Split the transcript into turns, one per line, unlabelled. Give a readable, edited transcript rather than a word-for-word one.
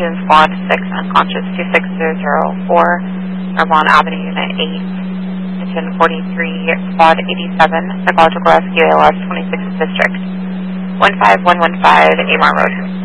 Engine Squad 6, unconscious 26004, Vermont Avenue, Unit 8, Engine 43, Squad 87, Psychological Rescue, ALS 26th District, 15115, Amar Road.